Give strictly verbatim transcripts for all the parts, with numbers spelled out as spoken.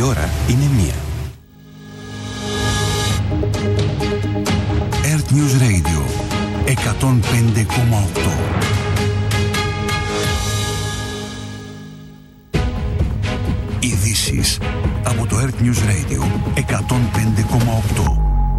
Η ώρα είναι μία. Earth News Radio εκατόν πέντε κόμμα οκτώ. Ειδήσεις από το Earth News Radio εκατόν πέντε κόμμα οκτώ.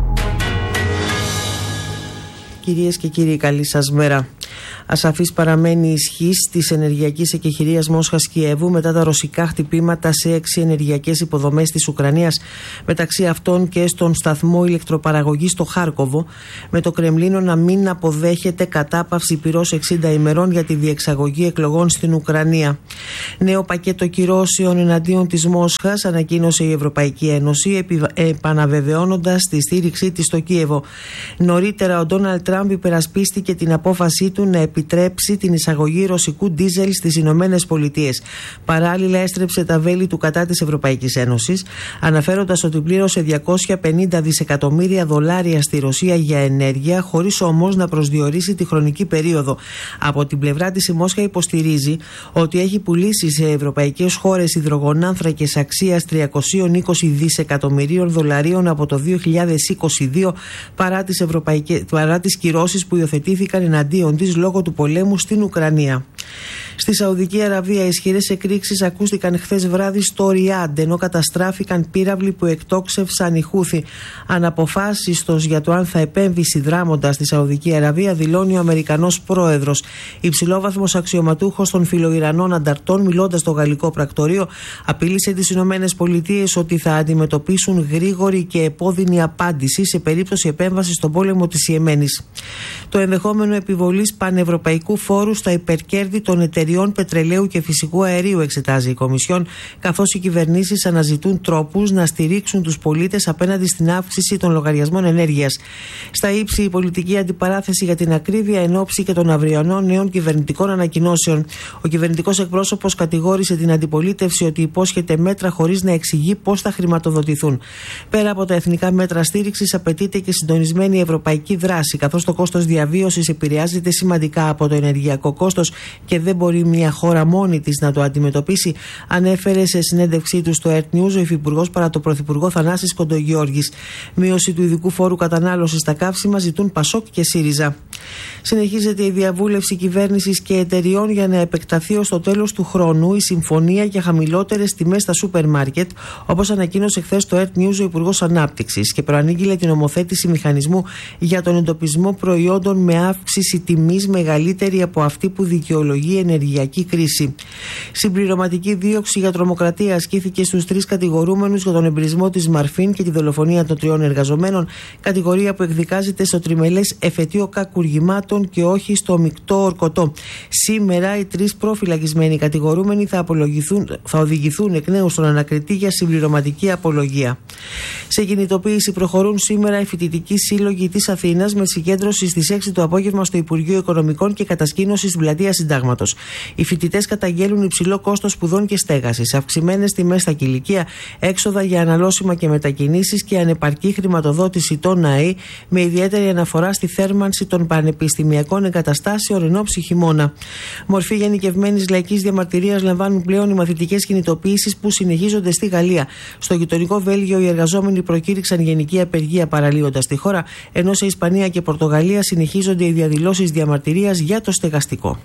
Κυρίες και κύριοι, καλή σας μέρα. Ασαφής παραμένει η ισχύς της ενεργειακής εκεχηρίας Μόσχας-Κιέβου μετά τα ρωσικά χτυπήματα σε έξι ενεργειακές υποδομές της Ουκρανίας, μεταξύ αυτών και στον σταθμό ηλεκτροπαραγωγής στο Χάρκοβο, με το Κρεμλίνο να μην αποδέχεται κατάπαυση πυρός εξήντα ημερών για τη διεξαγωγή εκλογών στην Ουκρανία. Νέο πακέτο κυρώσεων εναντίον της Μόσχας ανακοίνωσε η Ευρωπαϊκή Ένωση, επαναβεβαιώνοντας τη στήριξή της στο Κίεβο. Νωρίτερα, ο Ντόναλντ Τραμπ υπερασπίστηκε την απόφασή του να επιτρέψει την εισαγωγή ρωσικού ντίζελ στις Ηνωμένες Πολιτείες. Παράλληλα, έστρεψε τα βέλη του κατά της Ευρωπαϊκής Ένωσης, αναφέροντας ότι πλήρωσε διακόσια πενήντα δισεκατομμύρια δολάρια στη Ρωσία για ενέργεια, χωρίς όμως να προσδιορίσει τη χρονική περίοδο. Από την πλευρά της, η Μόσχα υποστηρίζει ότι έχει πουλήσει σε ευρωπαϊκές χώρες υδρογονάνθρακες αξίας τριακόσια είκοσι δισεκατομμυρίων δολαρίων από το δύο χιλιάδες είκοσι δύο, παρά τις, ευρωπαϊκές, παρά τις κυρώσεις που υιοθετήθηκαν εναντίον της λόγω του πολέμου στην Ουκρανία. Στη Σαουδική Αραβία, ισχυρές εκρήξεις ακούστηκαν χθες βράδυ στο Ριάντ, ενώ καταστράφηκαν πύραυλοι που εκτόξευσαν οι Χούθι. Αναποφάσιστος για το αν θα επέμβει συνδράμοντας στη Σαουδική Αραβία, δηλώνει ο Αμερικανός πρόεδρος. Υψηλόβαθμος αξιωματούχος των φιλοϊρανών ανταρτών, μιλώντας στο γαλλικό πρακτορείο, απείλησε τις Ηνωμένες Πολιτείες ότι θα αντιμετωπίσουν γρήγορη και επώδυνη απάντηση σε περίπτωση επέμβασης στον πόλεμο της Ιεμένης. Το ενδεχόμενο επιβολής πανευρωπαϊκού φόρου στα υπερκέρδη των εταιριών πετρελαίου και φυσικού αερίου εξετάζει η Κομισιόν, καθώς οι κυβερνήσεις αναζητούν τρόπους να στηρίξουν τους πολίτες απέναντι στην αύξηση των λογαριασμών ενέργειας. Στα ύψη, η πολιτική αντιπαράθεση για την ακρίβεια εν ώψη και των αυριανών νέων κυβερνητικών ανακοινώσεων. Ο κυβερνητικός εκπρόσωπος κατηγόρησε την αντιπολίτευση ότι υπόσχεται μέτρα χωρίς να εξηγεί πώς θα χρηματοδοτηθούν. Πέρα από τα εθνικά μέτρα στήριξης, απαιτείται και συντονισμένη ευρωπαϊκή δράση, καθώς το κόστος διαβίωσης επηρεάζεται σημαντικά από το ενεργειακό κόστος και δεν μπορεί μια χώρα μόνη της να το αντιμετωπίσει, ανέφερε σε συνέντευξή του στο Earth News ο Υφυπουργός παρά το Πρωθυπουργό Θανάσης Κοντογιώργης. Μείωση του ειδικού φόρου κατανάλωσης στα καύσιμα ζητούν Πασόκ και ΣΥΡΙΖΑ. Συνεχίζεται η διαβούλευση κυβέρνησης και εταιριών για να επεκταθεί ως το τέλος του χρόνου η συμφωνία για χαμηλότερες τιμές στα σούπερ μάρκετ, όπως ανακοίνωσε χθες στο Earth News ο Υπουργός Ανάπτυξης, και προανήγγειλε την ομοθέτηση μηχανισμού για τον εντοπισμό προϊόντων με αύξηση τιμής μεγαλύτερη από αυτή που δικαιολογεί ενεργειακή κρίση. Συμπληρωματική δίωξη για τρομοκρατία ασκήθηκε στους τρεις κατηγορούμενους για τον εμπρισμό της Μαρφίν και τη δολοφονία των τριών εργαζομένων, κατηγορία που εκδικάζεται στο τριμελές εφετείο κακουργημάτων και όχι στο μεικτό ορκωτό. Σήμερα οι τρεις προφυλακισμένοι κατηγορούμενοι θα, θα οδηγηθούν εκ νέου στον ανακριτή για συμπληρωματική απολογία. Σε κινητοποίηση προχωρούν σήμερα οι φοιτητικοί σύλλογοι της Αθήνας, με συγκέντρωση στις έξι το απόγευμα στο Υπουργείο Οικονομικών και κατασκήνωση στην πλατεία Συντάγματος. Οι φοιτητές καταγγέλουν υψηλό κόστος σπουδών και στέγασης, αυξημένες τιμές στα κηλικεία, έξοδα για αναλώσιμα και μετακινήσεις και ανεπαρκή χρηματοδότηση των ΑΕΗ, με ιδιαίτερη αναφορά στη θέρμανση των πανεπιστημιακών εγκαταστάσεων εν ώψη χειμώνα. Μορφή γενικευμένης λαϊκής διαμαρτυρίας λαμβάνουν πλέον οι μαθητικές κινητοποιήσεις που συνεχίζονται στη Γαλλία. Στο γειτονικό Βέλγιο, οι εργαζόμενοι προκήρυξαν γενική απεργία παραλύοντας τη χώρα, ενώ σε Ισπανία και Πορτογαλία συνεχίζονται οι διαδηλώσεις διαμαρτυρίας για το στεγαστικό.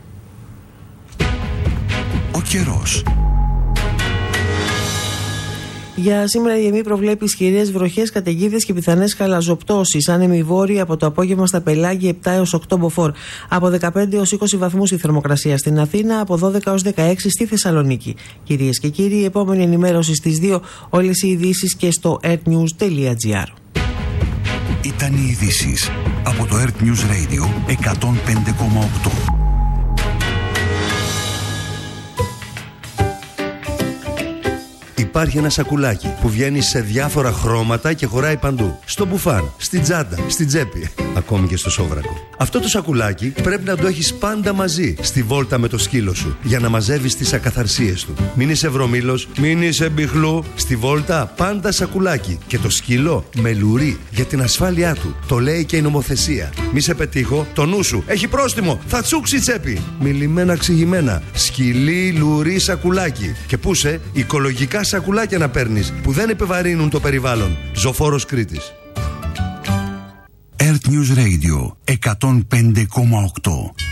Ο καιρός. Για σήμερα η ΕΜΗ προβλέπει ισχυρές βροχές, καταιγίδες και πιθανές χαλαζοπτώσεις. Άνεμη βόρεια από το απόγευμα στα πελάγια επτά έως οκτώ μποφόρ. Από δεκαπέντε έως είκοσι βαθμούς η θερμοκρασία στην Αθήνα, από δώδεκα έως δεκαέξι στη Θεσσαλονίκη. Κυρίες και κύριοι, η επόμενη ενημέρωση στις δύο, όλες οι ειδήσεις και στο earthnews τελεία gr. Ήταν οι ειδήσεις από το Earth News Radio εκατόν πέντε κόμμα οκτώ. Υπάρχει ένα σακουλάκι που βγαίνει σε διάφορα χρώματα και χωράει παντού. Στο μπουφάν, στην τσάντα, στην τσέπη, ακόμη και στο σόβρακο. Αυτό το σακουλάκι πρέπει να το έχεις πάντα μαζί στη βόλτα με το σκύλο σου, για να μαζεύεις τις ακαθαρσίες του. Μην είσαι βρωμήλος, μην είσαι μπιχλού. Στη βόλτα πάντα σακουλάκι. Και το σκύλο με λουρί για την ασφάλειά του. Το λέει και η νομοθεσία. Μη σε πετύχω, το νου σου έχει πρόστιμο, θα τσούξει η τσέπη. Μιλημένα ξηγημένα. Σκυλί, λουρί, σακουλάκι. Και πούσε οικολογικά σακουλάκι. σακουλάκια να παίρνεις που δεν επιβαρύνουν το περιβάλλον. Ζωφόρος Κρήτης. Earth News Radio εκατόν πέντε κόμμα οκτώ.